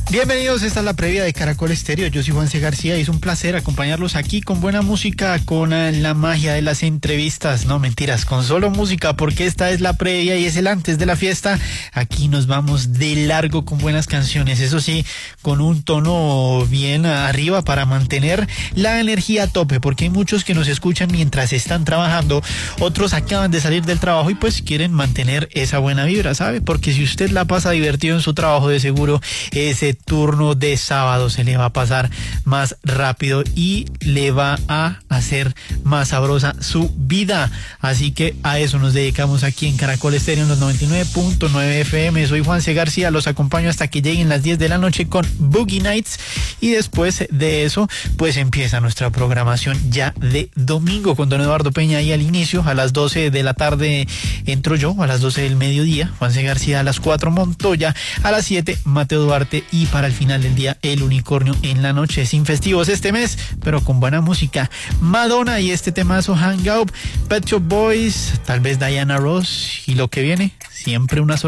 Bienvenidos, esta es la previa de Caracol Estéreo. Yo soy Juanse García y es un placer acompañarlos aquí con buena música, con la magia de las entrevistas. No, mentiras, con solo música, porque esta es la previa y es el antes de la fiesta. Aquí nos vamos de largo con buenas canciones, eso sí, con un tono bien arriba para mantener la energía a tope, porque hay muchos que nos escuchan mientras están trabajando, otros acaban de salir del trabajo y pues quieren mantener esa buena vibra, ¿sabe? Porque si usted la pasa divertido en su trabajo, de seguro ese turno de sábado se le va a pasar más rápido y le va a hacer más sabrosa su vida. Así que a eso nos dedicamos aquí en Caracol Estéreo en los 99.9 FM. Soy Juanse García, los acompaño hasta que lleguen las 10 de la noche con Boogie Nights y después de eso pues empieza nuestra programación ya de domingo con don Eduardo Peña ahí al inicio. A las 12 de la tarde entro yo, a las 12 del mediodía Juanse García, a las 4 Montoya, a las 7 Mateo Duarte y para el final del día el Unicornio en la noche, sin festivos este mes, pero con buena música. Madonna y este temazo Hangout, Pet Shop Boys, tal vez Diana Ross y lo que viene, siempre una sorpresa.